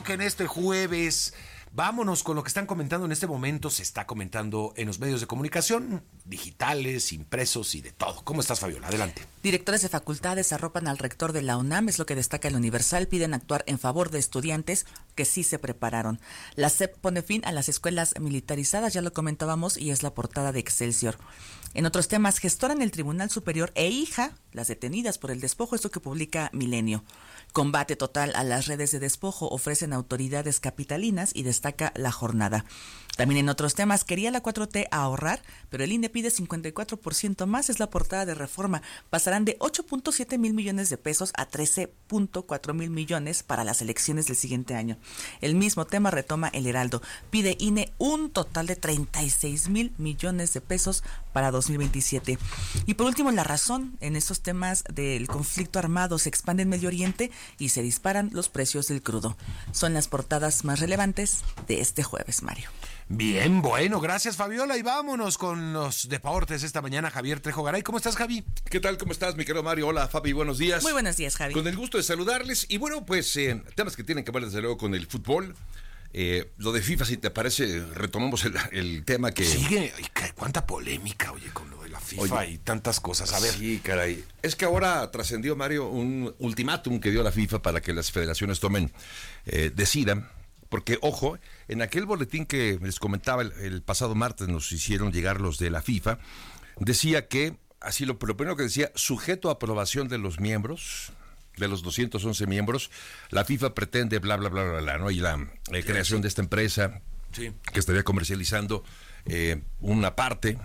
que en este jueves. Vámonos con lo que están comentando en este momento. Se está comentando en los medios de comunicación, digitales, impresos y de todo. ¿Cómo estás, Fabiola? Adelante. Directores de facultades arropan al rector de la UNAM, es lo que destaca el Universal. Piden actuar en favor de estudiantes que sí se prepararon. La SEP pone fin a las escuelas militarizadas, ya lo comentábamos, y es la portada de Excelsior. En otros temas, gestora en el Tribunal Superior e hija, las detenidas por el despojo, esto que publica Milenio. Combate total a las redes de despojo, ofrecen autoridades capitalinas y destaca La Jornada. También en otros temas, quería la 4T ahorrar, pero el INE pide 54% más, es la portada de Reforma. Pasarán de 8.7 mil millones de pesos a 13.4 mil millones para las elecciones del siguiente año. El mismo tema retoma El Heraldo. Pide INE un total de 36 mil millones de pesos para 2027. Y por último, La Razón. En estos temas del conflicto armado se expande en Medio Oriente y se disparan los precios del crudo. Son las portadas más relevantes de este jueves, Mario. Bien, bueno, gracias, Fabiola, y vámonos con los deportes esta mañana. Javier Trejo Garay, ¿cómo estás, Javi? ¿Qué tal? ¿Cómo estás, mi querido Mario? Hola, Fabi, buenos días. Muy buenos días, Javi. Con el gusto de saludarles. Y bueno, pues temas que tienen que ver desde luego con el fútbol. Lo de FIFA, si te parece, retomamos el tema que... Sigue, cuánta polémica, oye, con lo de la FIFA y tantas cosas. A ver. Sí, caray. Es que ahora trascendió, Mario, un ultimátum que dio la FIFA para que las federaciones decidan. Porque, ojo, en aquel boletín que les comentaba el pasado martes nos hicieron llegar los de la FIFA, decía que, así lo primero que decía, sujeto a aprobación de los miembros, de los 211 miembros, la FIFA pretende bla, bla, bla, bla, bla, ¿no? Y la creación de esta empresa que estaría comercializando una parte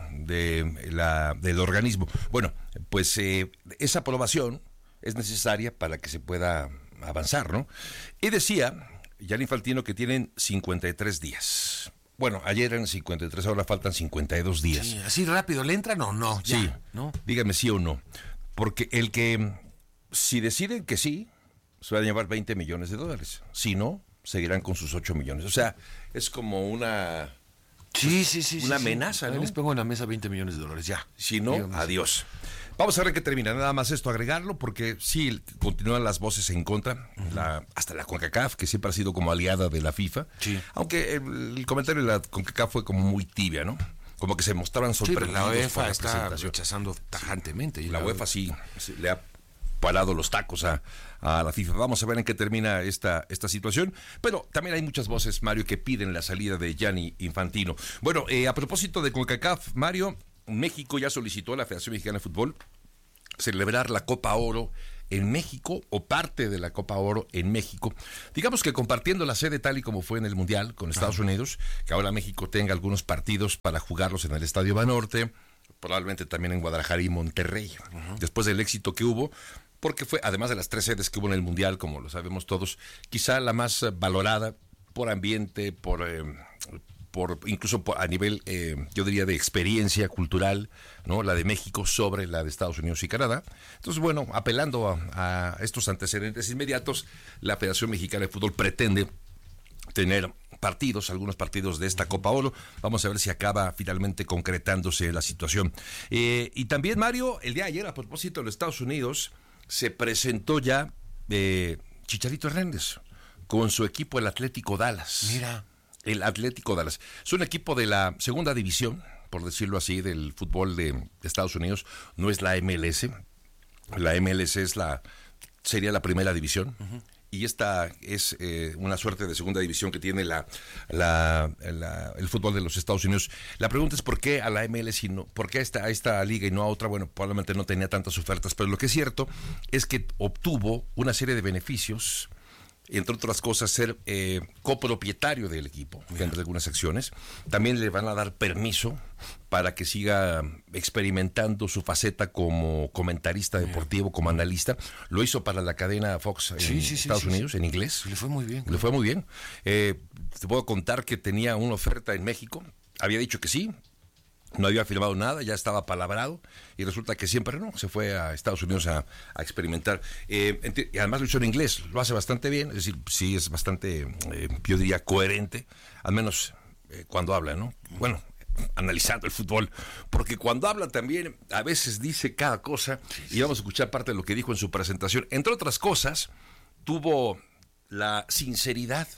del organismo. Bueno, pues esa aprobación es necesaria para que se pueda avanzar, ¿no? Y decía Gianni Infantino que tienen 53 días. Bueno, ayer eran 53, ahora faltan 52 días. Sí, así rápido, ¿le entran o no? Ya, sí, ¿no? Dígame sí o no. Porque si deciden que sí, se van a llevar $20 millones. Si no, seguirán con sus 8 millones. O sea, es como una... Una amenaza, ¿no? Les pongo en la mesa $20 millones, ya. Si no, adiós. Vamos a ver qué termina. Nada más esto, agregarlo, porque sí, continúan las voces en contra. Hasta la CONCACAF, que siempre ha sido como aliada de la FIFA. Sí. Aunque el comentario de la CONCACAF fue como muy tibia, ¿no? Como que se mostraban sorprendidos. La UEFA la está rechazando tajantemente. Y la UEFA sí le ha parado los tacos a la FIFA. Vamos a ver en qué termina esta situación. Pero también hay muchas voces, Mario, que piden la salida de Gianni Infantino. Bueno, a propósito de CONCACAF, Mario, México ya solicitó a la Federación Mexicana de Fútbol celebrar la Copa Oro en México o parte de la Copa Oro en México. Digamos que compartiendo la sede tal y como fue en el Mundial con Estados Unidos, que ahora México tenga algunos partidos para jugarlos en el Estadio Banorte, probablemente también en Guadalajara y Monterrey, después del éxito que hubo, porque fue, además de las 3 sedes que hubo en el Mundial, como lo sabemos todos, quizá la más valorada por ambiente, incluso a nivel, yo diría, de experiencia cultural, ¿no? La de México sobre la de Estados Unidos y Canadá. Entonces, bueno, apelando a estos antecedentes inmediatos, la Federación Mexicana de Fútbol pretende tener algunos partidos de esta Copa Oro. Vamos a ver si acaba finalmente concretándose la situación. Y también, Mario, el día de ayer, a propósito de los Estados Unidos, se presentó ya Chicharito Hernández con su equipo, el Atlético Dallas. Mira. El Atlético Dallas. Es un equipo de la segunda división, por decirlo así, del fútbol de Estados Unidos. No es la MLS. La MLS sería la primera división. Y esta es una suerte de segunda división que tiene el fútbol de los Estados Unidos. La pregunta es por qué a la MLS por qué a esta liga y no a otra. Bueno, probablemente no tenía tantas ofertas, pero lo que es cierto es que obtuvo una serie de beneficios, entre otras cosas, ser copropietario del equipo, entre algunas acciones. También le van a dar permiso para que siga experimentando su faceta como comentarista deportivo, como analista. Lo hizo para la cadena Fox en Estados Unidos, en inglés. Le fue muy bien. Le fue muy bien. Te puedo contar que tenía una oferta en México. Había dicho que sí. No había firmado nada, ya estaba palabrado, y resulta que siempre no, se fue a Estados Unidos a experimentar. Y además lo hizo en inglés, lo hace bastante bien, es decir, sí es bastante, yo diría, coherente, al menos cuando habla, ¿no? Bueno, analizando el fútbol, porque cuando habla también a veces dice cada cosa, y vamos a escuchar parte de lo que dijo en su presentación. Entre otras cosas, tuvo la sinceridad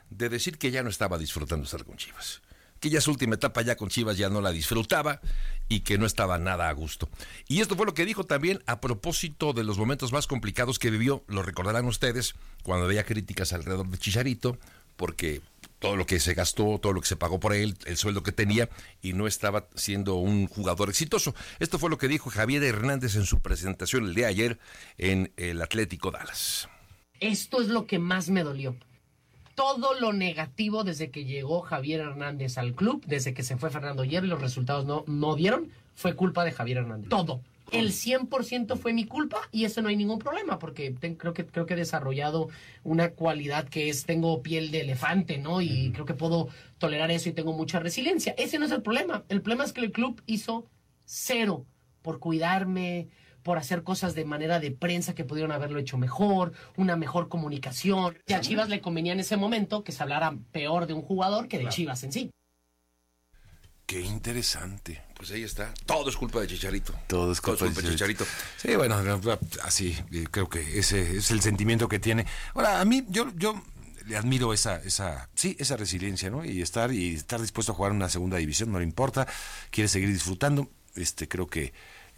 de decir que ya no estaba disfrutando estar con Chivas, que ya su última etapa ya con Chivas ya no la disfrutaba y que no estaba nada a gusto. Y esto fue lo que dijo también a propósito de los momentos más complicados que vivió, lo recordarán ustedes, cuando había críticas alrededor de Chicharito, porque todo lo que se gastó, todo lo que se pagó por él, el sueldo que tenía, y no estaba siendo un jugador exitoso. Esto fue lo que dijo Javier Hernández en su presentación el día de ayer en el Atlético Dallas. Esto es lo que más me dolió. Todo lo negativo desde que llegó Javier Hernández al club, desde que se fue Fernando Hierro y los resultados no dieron, fue culpa de Javier Hernández. Todo. El 100% fue mi culpa y eso no hay ningún problema porque creo que he desarrollado una cualidad que es, tengo piel de elefante, ¿no? Y creo que puedo tolerar eso y tengo mucha resiliencia. Ese no es el problema. El problema es que el club hizo cero por cuidarme, por hacer cosas de manera de prensa que pudieron haberlo hecho mejor, una mejor comunicación. Y a Chivas le convenía en ese momento que se hablara peor de un jugador que de Chivas en sí. Qué interesante. Pues ahí está. Todo es culpa de Chicharito. Todo es culpa de Chicharito. Sí, bueno, así creo que ese es el sentimiento que tiene. Ahora, a mí, yo le admiro esa resiliencia, ¿no? Y estar dispuesto a jugar en una segunda división, no le importa, quiere seguir disfrutando. Creo que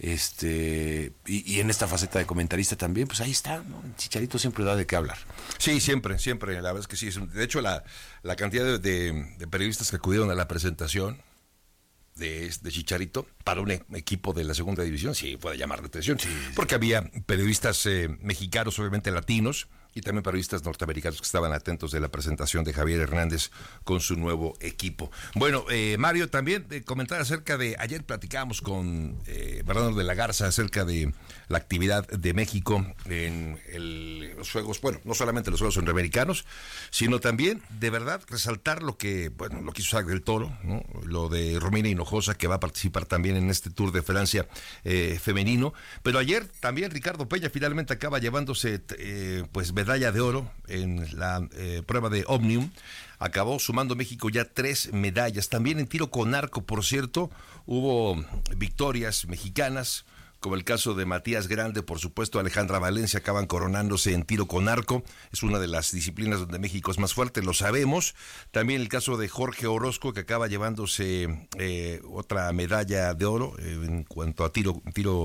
y en esta faceta de comentarista también, pues ahí está, ¿no? Chicharito siempre da de qué hablar. Sí, siempre, la verdad es que sí. De hecho, la cantidad de periodistas que acudieron a la presentación de Chicharito para un equipo de la segunda división sí puede llamar la atención, sí. Porque había periodistas mexicanos, obviamente latinos, y también periodistas norteamericanos que estaban atentos de la presentación de Javier Hernández con su nuevo equipo. Bueno, Mario, también comentar acerca de, ayer platicábamos con Bernardo de la Garza acerca de la actividad de México en los Juegos, bueno, no solamente los Juegos Centroamericanos, sino también, de verdad, resaltar lo que hizo Isaac del Toro, ¿no? Lo de Romina Hinojosa, que va a participar también en este Tour de Francia femenino, pero ayer también Ricardo Peña finalmente acaba llevándose medalla de oro en la prueba de Omnium. Acabó sumando México ya 3 medallas. También en tiro con arco, por cierto, hubo victorias mexicanas, como el caso de Matías Grande, por supuesto Alejandra Valencia acaban coronándose en tiro con arco. Es una de las disciplinas donde México es más fuerte, lo sabemos. También el caso de Jorge Orozco, que acaba llevándose otra medalla de oro en cuanto a tiro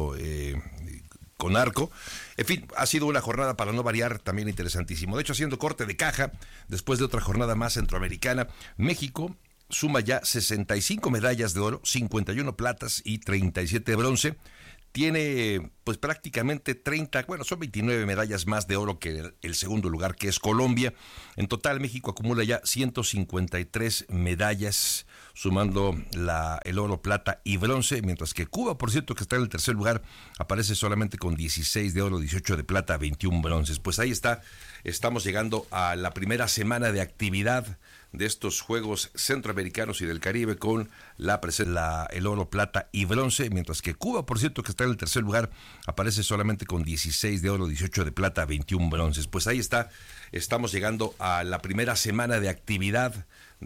con arco. En fin, ha sido una jornada, para no variar, también interesantísimo. De hecho, haciendo corte de caja, después de otra jornada más centroamericana, México suma ya 65 medallas de oro, 51 platas y 37 de bronce. Tiene pues prácticamente son 29 medallas más de oro que el segundo lugar, que es Colombia. En total, México acumula ya 153 medallas, sumando el oro, plata y bronce, mientras que Cuba, por cierto, que está en el tercer lugar, aparece solamente con 16 de oro, 18 de plata, 21 bronces. Pues ahí está, estamos llegando a la primera semana de actividad de estos Juegos Centroamericanos y del Caribe con el oro, plata y bronce, mientras que Cuba, por cierto, que está en el tercer lugar, aparece solamente con 16 de oro, 18 de plata, 21 bronces. Pues ahí está, estamos llegando a la primera semana de actividad